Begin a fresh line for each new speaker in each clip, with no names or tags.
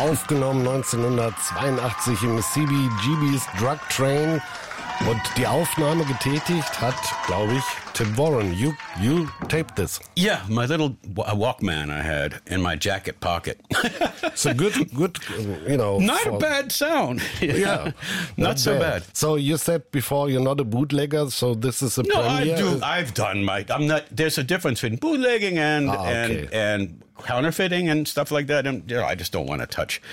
Aufgenommen 1982 im CBGB's Drug Train. Und die Aufnahme getätigt hat, glaube ich, Tim Warren. You taped this.
Yeah, my little Walkman I had in my jacket pocket.
So good, you know.
Not a bad sound.
Yeah.
Not so bad.
So you said before you're not a bootlegger, so this is a premiere?
No, I've done I'm not, there's a difference between bootlegging and counterfeiting and stuff like that. And, I just don't want to touch,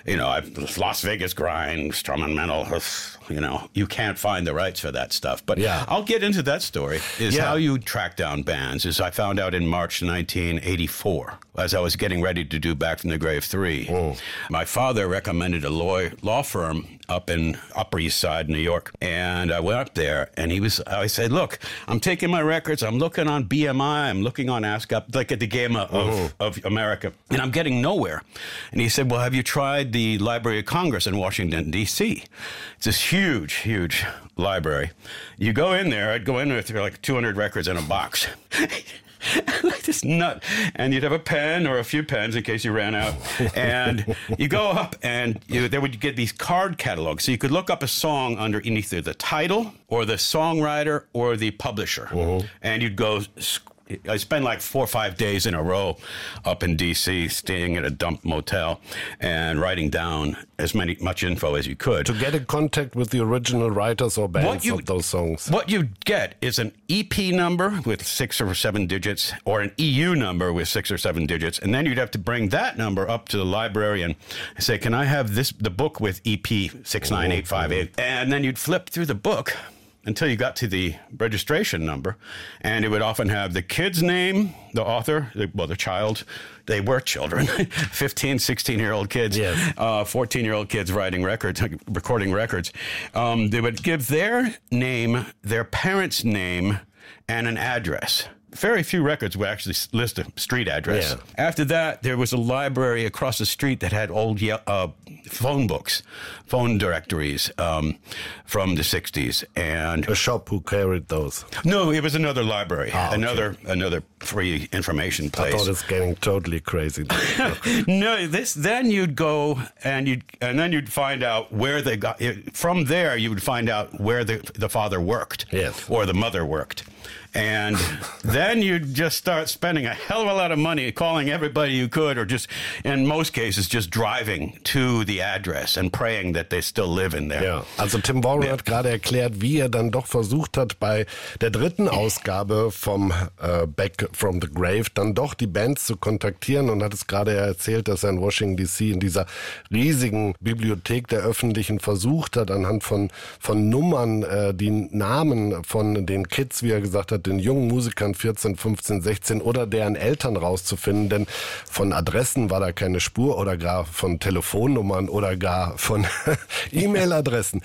Las Vegas grind, instrumental, you can't find the rights for that stuff. But I'll get into that story, how you track down bands, as I found out in March 1984, as I was getting ready to do Back from the Grave 3. Oh. My father recommended a law firm up in Upper East Side, New York. And I went up there, and I said, look, I'm taking my records, I'm looking on BMI, I'm looking on ASCAP, like at the Game of America, and I'm getting nowhere. And he said, well, have you tried the Library of Congress in Washington, D.C.? It's this huge, huge library. You go in there, I'd go in there with like 200 records in a box. Like this nut. And you'd have a pen or a few pens in case you ran out. And you go up and there would get these card catalogs. So you could look up a song under either the title or the songwriter or the publisher. Uh-huh. And you'd go... I spent like 4 or 5 days in a row up in D.C., staying at a dump motel and writing down as much info as you could.
To get in contact with the original writers or bands of those songs.
What you get is an EP number with 6 or 7 digits or an EU number with 6 or 7 digits. And then you'd have to bring that number up to the librarian and say, can I have the book with EP 69858? And then you'd flip through the book until you got to the registration number, and it would often have the kid's name, the author, the child. They were children, 15, 16-year-old kids, 14-year-old kids recording records. They would give their name, their parents' name, and an address. Very few records would actually list a street address. Yeah. After that, there was a library across the street that had old phone books, phone directories from the 60s. And
a shop who carried those?
No, it was another library, another free information place.
I thought it's getting totally crazy.
No, then you'd go and then you'd find out where they got. From there, you would find out where the father worked, or the mother worked. And then you'd just start spending a hell of a lot of money calling everybody you could, or just, in most cases, just driving to the address and praying that they still live in there.
Ja, also Tim Warren hat gerade erklärt, wie er dann doch versucht hat, bei der dritten Ausgabe vom Back from the Grave dann doch die Bands zu kontaktieren, und hat es gerade erzählt, dass er in Washington D.C. in dieser riesigen Bibliothek der Öffentlichen versucht hat, anhand von Nummern die Namen von den Kids, wie er gesagt hat, den jungen Musikern 14, 15, 16 oder deren Eltern rauszufinden, denn von Adressen war da keine Spur, oder gar von Telefonnummern oder gar von E-Mail-Adressen.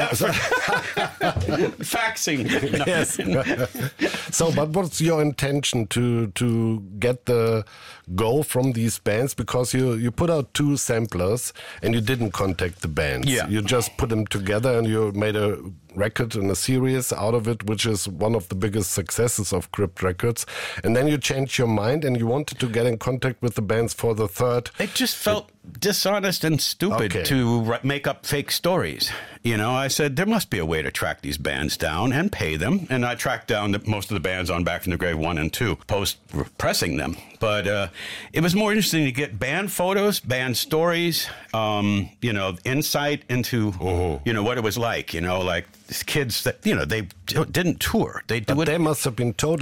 Faxing.
Yes. So, but what's your intention to get the go from these bands? Because you put out 2 samplers and you didn't contact the bands. Yeah. You just put them together and you made a record and a series out of it, which is one of the biggest successes of Crypt Records. And then you changed your mind and you wanted to get in contact with the bands for the third.
It just felt dishonest and stupid to make up fake stories. I said, there must be a way to track these bands down and pay them. And I tracked down most of the bands on Back from the Grave 1 and 2, post-pressing them. But it was more interesting to get band photos, band stories, insight into, what it was like, like these kids that, they didn't tour. They must
have been totally